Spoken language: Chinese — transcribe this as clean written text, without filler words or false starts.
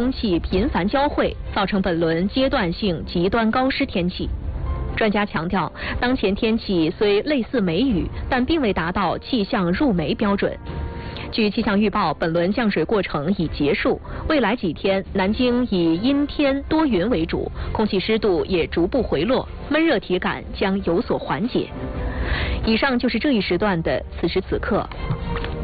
空气频繁交汇，造成本轮阶段性极端高湿天气。专家强调，当前天气虽类似梅雨，但并未达到气象入梅标准。据气象预报，本轮降水过程已结束，未来几天南京以阴天多云为主，空气湿度也逐步回落，闷热体感将有所缓解。以上就是这一时段的此时此刻。